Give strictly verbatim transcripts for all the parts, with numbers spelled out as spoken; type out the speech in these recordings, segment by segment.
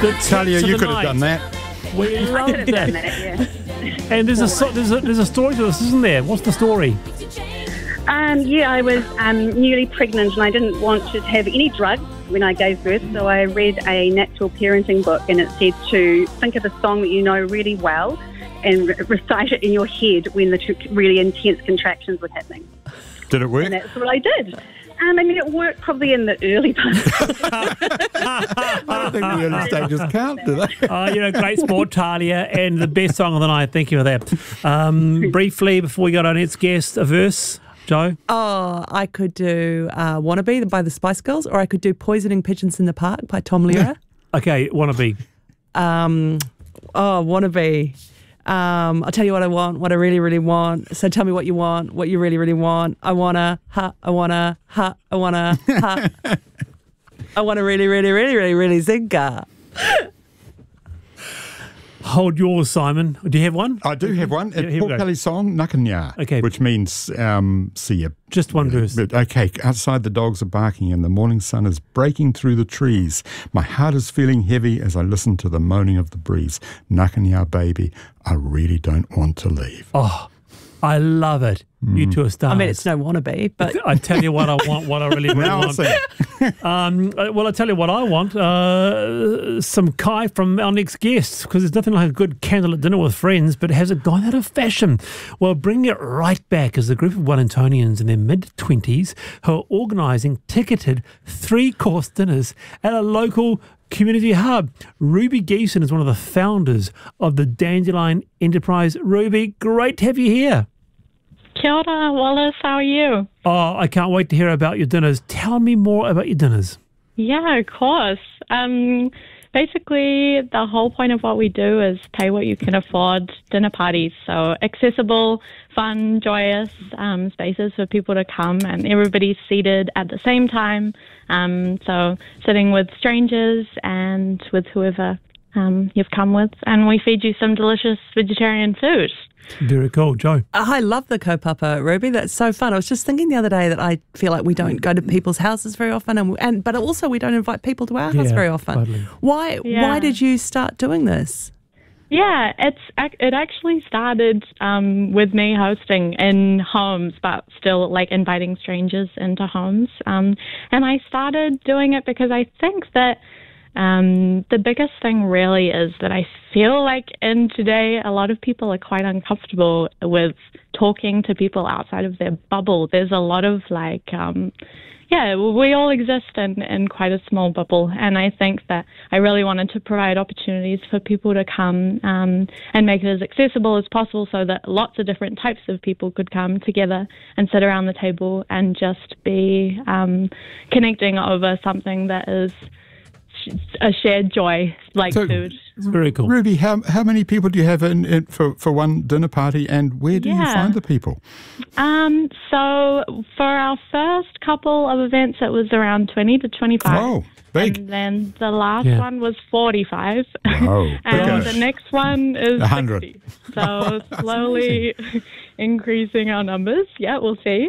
The Talia, tips of you the could have night. done that. We I could love have done that. that, yeah. And there's a, so, there's a there's a story to this, isn't there? What's the story? Um, yeah, I was um, newly pregnant and I didn't want to have any drugs when I gave birth, so I read a natural parenting book and it said to think of a song that you know really well and re- recite it in your head when the t- really intense contractions were happening. Did it work? And that's what I did. Um, I mean, it worked probably in the early part. I don't think the early stages count, do they? Oh, you know, great sport, Talia, and the best song of the night. Thank you for that. Um, briefly, before we go to our next guest, a verse, Joe? Oh, I could do uh, Wannabe by the Spice Girls, or I could do Poisoning Pigeons in the Park by Tom Lehrer. Okay, Wannabe. Um, oh, Wannabe. Um, I'll tell you what I want, what I really, really want. So tell me what you want, what you really, really want. I wanna, ha, I wanna, ha, I wanna, ha. I wanna really, really, really, really, really zinga. Hold yours, Simon. Do you have one? I do have one. Yeah, here It's we Paul go. Kelly's song, Nakanya, Okay. which means um, see you. Just one verse. But, okay, outside the dogs are barking and the morning sun is breaking through the trees. My heart is feeling heavy as I listen to the moaning of the breeze. Nakanya, baby, I really don't want to leave. Oh, I love it. You two are stars. I mean, it's no Wannabe, but I tell you what I want, what I really, really Now I want. see. Um, uh, well, I tell you what I want, uh, some Kai from our next guest, because there's nothing like a good candlelit dinner with friends, but has it gone out of fashion? Well, bring it right back as a group of Wellingtonians in their mid-twenties who are organising ticketed three-course dinners at a local community hub. Ruby Geeson is one of the founders of the Dandelion Enterprise. Ruby, great to have you here. Kia ora, Wallace. How are you? Oh, I can't wait to hear about your dinners. Tell me more about your dinners. Yeah, of course. Um, basically, the whole point of what we do is pay what you can afford dinner parties. So accessible, fun, joyous um, spaces for people to come, and everybody's seated at the same time. Um, so sitting with strangers and with whoever um, you've come with, and we feed you some delicious vegetarian food. Very cool. Joe? I love the kaupapa, Ruby. That's so fun. I was just thinking the other day that I feel like we don't go to people's houses very often, and, and but also we don't invite people to our house Yeah, very often. totally. Why? Yeah. Why did you start doing this? Yeah, it's ac- it actually started um, with me hosting in homes, but still like inviting strangers into homes. Um, and I started doing it because I think that um, the biggest thing really is that I feel like in today a lot of people are quite uncomfortable with talking to people outside of their bubble. There's a lot of like um, yeah, we all exist in, in quite a small bubble, and I think that I really wanted to provide opportunities for people to come um, and make it as accessible as possible so that lots of different types of people could come together and sit around the table and just be um, connecting over something that is a shared joy, like So- food. It's very cool. Ruby, how how many people do you have in, in for, for one dinner party, and where do you Yeah. find the people? Um, so for our first couple of events, it was around twenty to twenty-five. Oh, big. And then the last Yeah. one was forty-five. Wow, And bigger. the next one is A hundred. sixty. So slowly increasing our numbers. Yeah, we'll see.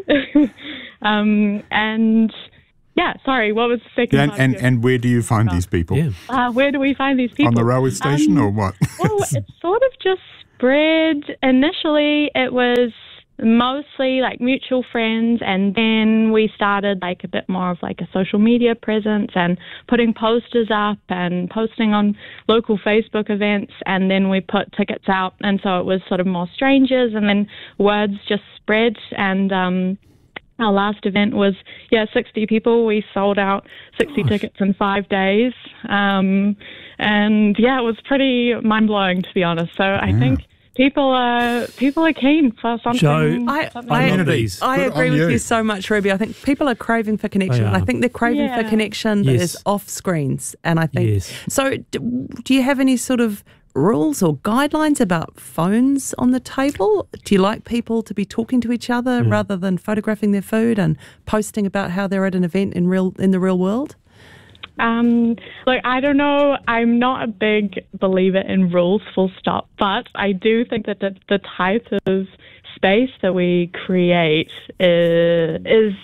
um, and yeah, sorry, what was the second And, part? and, of your- and where do you find these people? Yeah. uh, where do we find these people? On the railway station Um, or what? Well, it sort of just spread. Initially, it was mostly like mutual friends, and then we started like a bit more of like a social media presence and putting posters up and posting on local Facebook events, and then we put tickets out, and so it was sort of more strangers, and then words just spread. And um our last event was, yeah, sixty people. We sold out sixty Gosh. tickets in five days. Um, and, yeah, it was pretty mind-blowing, to be honest. So I Yeah. think people are people are keen for something. Joe, I, something I, love these. I Good agree on with you. you so much, Ruby. I think people are craving for connection. They are. I think they're craving for Yeah. connection that Yes. is off screens. And I think Yes. so. Do, do you have any sort of rules or guidelines about phones on the table? Do you like people to be talking to each other rather than photographing their food and posting about how they're at an event in real in the real world? Um, look, I don't know. I'm not a big believer in rules, full stop. But I do think that the, the type of space that we create is, is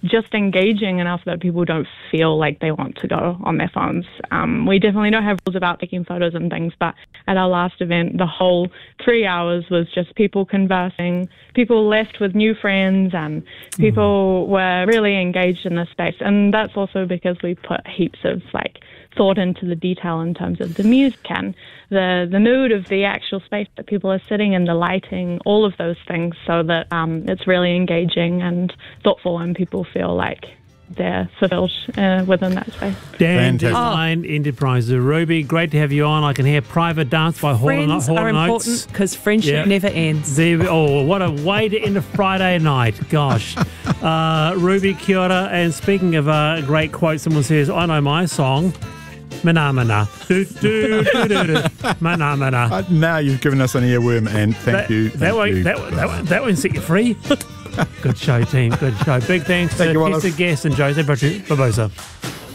just engaging enough that people don't feel like they want to go on their phones. Um, we definitely don't have rules about taking photos and things, but at our last event, the whole three hours was just people conversing. People left with new friends, and people mm. were really engaged in this space. And that's also because we put heaps of like thought into the detail in terms of the music and the the mood of the actual space that people are sitting in, the lighting, all of those things, so that um, it's really engaging and thoughtful, and people feel like they're fulfilled uh, within that space. Dan Design oh. Enterprises. Ruby, great to have you on. I can hear Private Dance by Hall and Friends are important because friendship yeah. never ends. There, oh, what a way to end a Friday night. Gosh. uh, Ruby, kia ora. And speaking of a great quote, someone says, I know my song. Mana mana. Do, do, do, do, do. Mana mana. Uh, now you've given us an earworm, and thank that, you. That thank won't, you. That, that, that won't set you free. Good show, team. Good show. Big thanks thank to you, Tessa Guest and Jose Barbosa.